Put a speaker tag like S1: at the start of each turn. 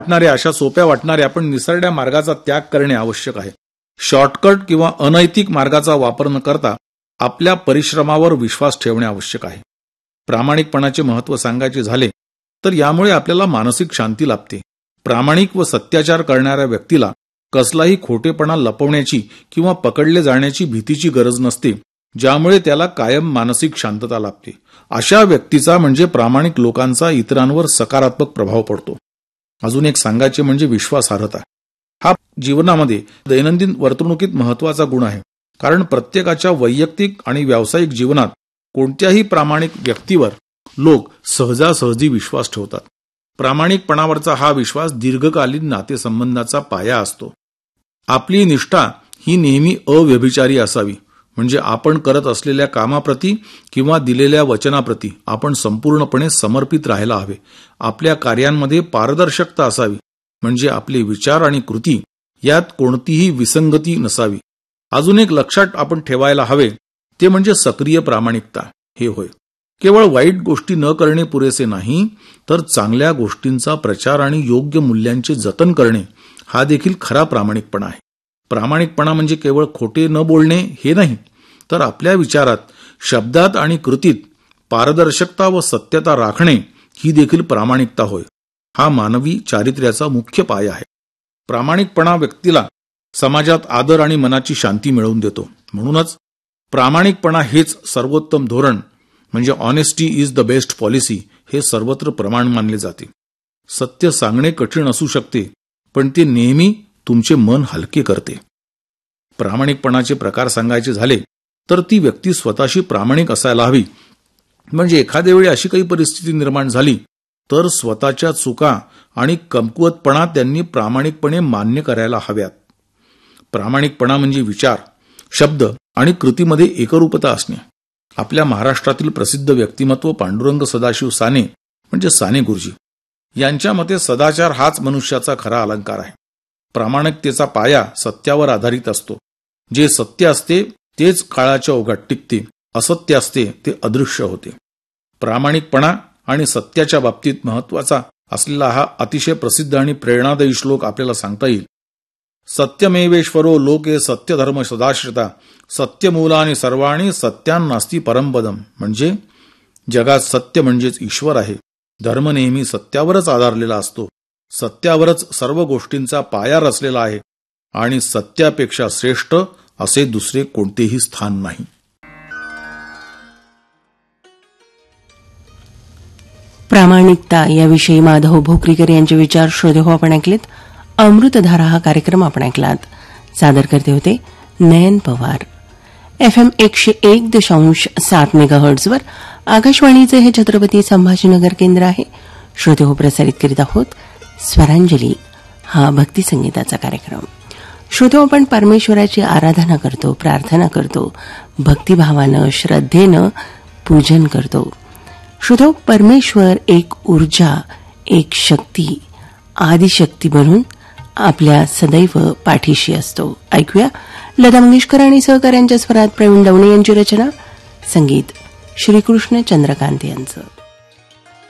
S1: अशा सोप्या वाटणाऱ्या पण निसरड्या मार्गाचा त्याग करणे आवश्यक आहे. शॉर्टकट किंवा अनैतिक मार्गाचा वापर न करता आपल्या परिश्रमावर विश्वास ठेवणे आवश्यक आहे. प्रामाणिकपणाचे महत्त्व सांगायचे झाले तर यामुळे आपल्याला मानसिक शांती लाभते. प्रामाणिक व सत्याचार करणाऱ्या व्यक्तीला कसलाही खोटेपणा लपवण्याची किंवा पकडले जाण्याची भीतीची गरज नसते, ज्यामुळे त्याला कायम मानसिक शांतता लाभते. अशा व्यक्तीचा म्हणजे प्रामाणिक लोकांचा इतरांवर सकारात्मक प्रभाव पडतो. अजून एक सांगायचे म्हणजे विश्वासार्हता. हा जीवनामध्ये दैनंदिन वर्तणुकीत महत्वाचा गुण आहे, कारण प्रत्येकाच्या वैयक्तिक आणि व्यावसायिक जीवनात कोणत्याही प्रामाणिक व्यक्तीवर लोक सहजासहजी विश्वास ठेवतात. प्रामाणिकपणावरचा हा विश्वास दीर्घकालीन नातेसंबंधाचा पाया असतो. आपली निष्ठा ही नेहमी अव्यभिचारी असावी, म्हणजे आपण करत असलेल्या कामाप्रती किंवा दिलेल्या वचनाप्रती आपण संपूर्णपणे समर्पित राहायला हवे. आपल्या कार्यांमध्ये पारदर्शकता असावी, म्हणजे आपले विचार आणि कृती यात कोणतीही विसंगती नसावी. अजून एक लक्षात आपण ठेवायला हवे ते म्हणजे सक्रिय प्रामाणिकता हे होय. केवळ वाईट गोष्टी न करणे पुरेसे नाही, तर चांगल्या गोष्टींचा प्रचार आणि योग्य मूल्यांचे जतन करणे हा देखील खरा प्रामाणिकपणा आहे. प्रामाणिकपणा म्हणजे केवळ खोटे न बोलणे हे नाही, तर आपल्या विचारात, शब्दात आणि कृतीत पारदर्शकता व सत्यता राखणे ही देखील प्रामाणिकता होय. हा मानवी चारित्र्याचा मुख्य पाया आहे. प्रामाणिकपणा व्यक्तीला समाजात आदर आणि मनाची शांती मिळवून देतो. म्हणूनच प्रामाणिकपणा हेच सर्वोत्तम धोरण म्हणजे honesty is the best policy हे सर्वत्र प्रमाण मानले जाते. सत्य सांगणे कठीण असू शकते, पण ते नेहमी तुमचे मन हलके करते. प्रामाणिकपणाचे प्रकार सांगायचे झाले तर ती व्यक्ती स्वतःशी प्रामाणिक असायला हवी. म्हणजे एखाद्या वेळी अशी काही परिस्थिती निर्माण झाली तर स्वतःच्या चुका आणि कमकुवतपणा त्यांनी प्रामाणिकपणे मान्य करायला हव्यात. प्रामाणिकपणा म्हणजे विचार, शब्द आणि कृतीमध्ये एकरूपता असणे. आपल्या महाराष्ट्रातील प्रसिद्ध व्यक्तिमत्व पांडुरंग सदाशिव साने म्हणजे साने गुरुजी यांच्या मते सदाचार हाच मनुष्याचा खरा अलंकार आहे. प्रामाणिकतेचा पाया सत्यावर आधारित असतो. जे सत्य असते तेच काळाच्या ओघात टिकते, असत्य असते ते अदृश्य होते. प्रामाणिकपणा आणि सत्याच्या बाबतीत महत्वाचा असलेला हा अतिशय प्रसिद्ध आणि प्रेरणादायी श्लोक आपल्याला सांगता येईल. सत्यमेवेश्वरो लोके सत्यधर्म सदाश्रिता सत्यमूलानि सर्वाणि सत्यान्नास्ति परमपदम. म्हणजे जगात सत्य म्हणजेच ईश्वर आहे. धर्म नेहमी सत्यावरच आधारलेला असतो. सत्यावरच सर्व गोष्टींचा पाया रचलेला आहे आणि सत्यापेक्षा श्रेष्ठ असे दुसरे कोणतेही स्थान नाही.
S2: प्रामाणिकता याविषयी माधव भोकरीकर यांचे विचार श्रोते हो आपण ऐकलेत. अमृतधारा हा कार्यक्रम आपण ऐकलात. सादर करते होते नयन पवार. FM 101.7 मेगाहर्ट्झवर आकाशवाणीचे हे छत्रपती संभाजीनगर केंद्र आहे. श्रोते हो प्रसारित करीत आहोत स्वरांजली हा भक्तिसंगीताचा कार्यक्रम. श्रोते हो आपण परमेश्वराची आराधना करतो, प्रार्थना करतो, भक्तिभावानं श्रद्धेनं पूजन करतो. श्रोते हो परमेश्वर एक ऊर्जा, एक शक्ती, आदिशक्ती बनून आपल्या सदैव पाठीशी असतो. ऐकूया लता मंगेशकर आणि सहकाऱ्यांच्या स्वरात प्रवीण दवणे यांची रचना, संगीत श्रीकृष्ण चंद्रकांत यांचं.